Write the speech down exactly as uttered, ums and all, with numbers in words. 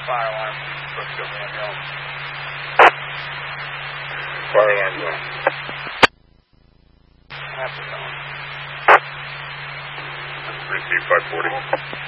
Fire alarm. Let's go, man. Fire alarm going. That's it, Receive five forty.